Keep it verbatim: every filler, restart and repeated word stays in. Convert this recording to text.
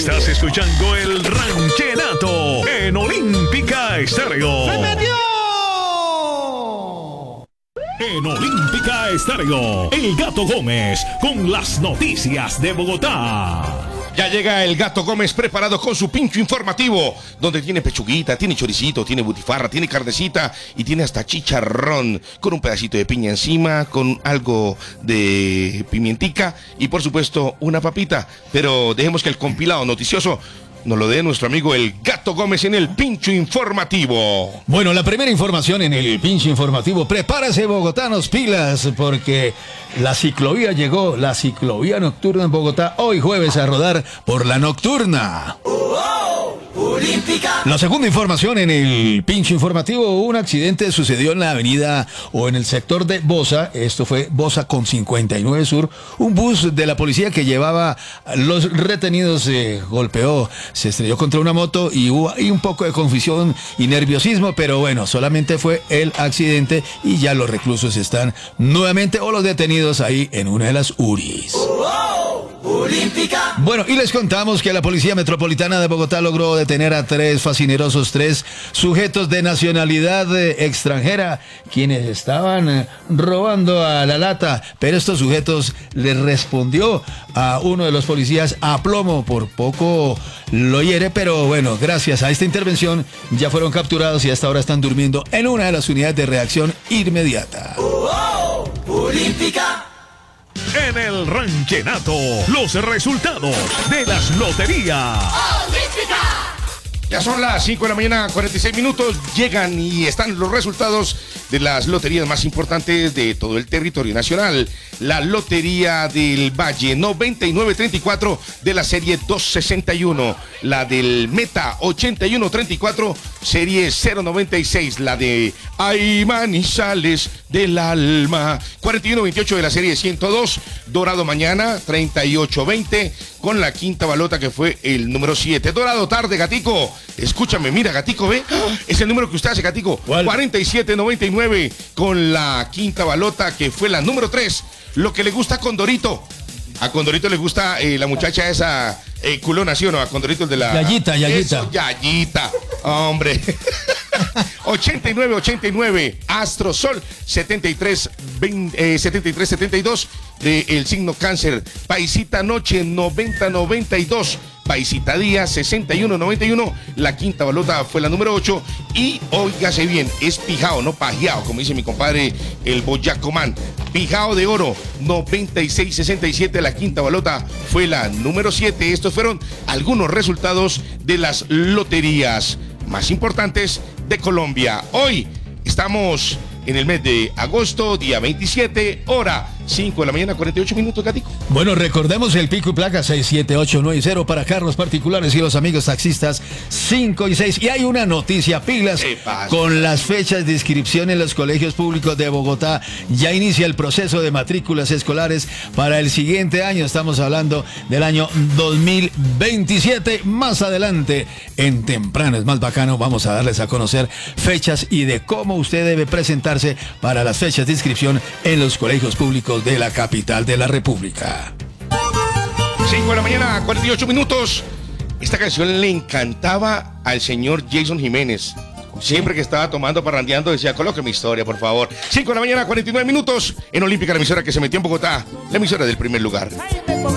Estás escuchando el Ranchenato en Olímpica Estéreo. ¡Se metió! En Olímpica Estéreo, El Gato Gómez con las noticias de Bogotá. Ya llega el Gato Gómez preparado con su pincho informativo, donde tiene pechuguita, tiene choricito, tiene butifarra, tiene carnecita y tiene hasta chicharrón, con un pedacito de piña encima, con algo de pimientica y por supuesto una papita. Pero dejemos que el compilado noticioso nos lo dé nuestro amigo el Gato Gómez en el pincho informativo. Bueno, la primera información en el pincho informativo. Prepárase, bogotanos, pilas, porque la ciclovía llegó, la ciclovía nocturna en Bogotá, hoy jueves a rodar por la nocturna. La segunda información en el pincho informativo, un accidente sucedió en la avenida o en el sector de Bosa, esto fue Bosa con cincuenta y nueve Sur, un bus de la policía que llevaba los retenidos eh, golpeó, se estrelló contra una moto y hubo ahí un poco de confusión y nerviosismo, pero bueno, solamente fue el accidente y ya los reclusos están nuevamente o los detenidos ahí en una de las U R Is. Olímpica. Bueno, y les contamos que la Policía Metropolitana de Bogotá logró detener a tres fascinerosos, tres sujetos de nacionalidad eh, extranjera, quienes estaban eh, robando a la lata, pero estos sujetos les respondió a uno de los policías a plomo, por poco lo hiere, pero bueno, gracias a esta intervención ya fueron capturados y hasta ahora están durmiendo en una de las unidades de reacción inmediata. Oh, oh, Olímpica. En el Ranchenato, los resultados de las loterías. ¡Olímpica! Ya son las cinco de la mañana, cuarenta y seis minutos. Llegan y están los resultados de las loterías más importantes de todo el territorio nacional. La Lotería del Valle noventa y nueve treinta y cuatro de la serie doscientos sesenta y uno. La del Meta ochenta y uno treinta y cuatro, serie cero noventa y seis. La de Ay Manizales del Alma cuarenta y uno veintiocho de la serie ciento dos. Dorado Mañana treinta y ocho veinte con la quinta balota que fue el número siete. Dorado Tarde, Gatico. Escúchame, mira, Gatico, ve. Es el número que usted hace, Gatico. ¿Cuál? cuarenta y siete noventa y nueve con la quinta balota que fue la número tres. Lo que le gusta a Condorito. A Condorito le gusta eh, la muchacha esa eh, culona, ¿sí o no? A Condorito el de la... Yayita, Yayita. Eso, Yayita. Hombre. ochenta y nueve ochenta y nueve. Astrosol setenta y tres setenta y dos del signo Cáncer. Paisita Noche noventa noventa y dos. Paisita Día sesenta y uno noventa y uno. La quinta balota fue la número ocho. Y óigase bien, es pijao, no pajeao, como dice mi compadre el Boyacomán. Pijao de Oro noventa y seis sesenta y siete. La quinta balota fue la número siete. Estos fueron algunos resultados de las loterías más importantes de Colombia. Hoy estamos en el mes de agosto, día veintisiete, hora cinco de la mañana, cuarenta y ocho minutos, Gatico. Bueno, recordemos el pico y placa seis siete ocho nueve cero para carros particulares y los amigos taxistas cinco y seis. Y hay una noticia, pilas, con las fechas de inscripción en los colegios públicos de Bogotá. Ya inicia el proceso de matrículas escolares para el siguiente año. Estamos hablando del año dos mil veintisiete. Más adelante, en Temprano es Más Bacano, vamos a darles a conocer fechas y de cómo usted debe presentarse para las fechas de inscripción en los colegios públicos de la capital de la República. cinco de la mañana, cuarenta y ocho minutos. Esta canción le encantaba al señor Jason Jiménez. Siempre que estaba tomando, parrandeando, decía, coloque mi historia, por favor. cinco de la mañana, cuarenta y nueve minutos. En Olímpica, la emisora que se metió en Bogotá. La emisora del primer lugar.